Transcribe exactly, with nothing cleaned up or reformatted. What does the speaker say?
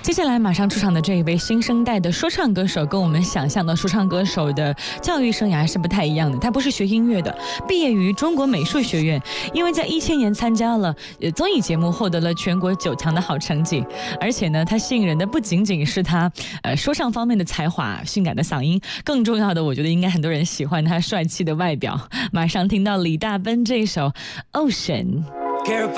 接下来马上出场的这一位新生代的说唱歌手，跟我们想象的说唱歌手的教育生涯是不太一样的。他不是学音乐的，毕业于中国美术学院，因为在一千年参加了呃综艺节目，获得了全国九强的好成绩。而且呢，他吸引人的不仅仅是他呃说唱方面的才华、性感的嗓音，更重要的，我觉得应该很多人喜欢他帅气的外表。马上听到李大奔这一首《Ocean》。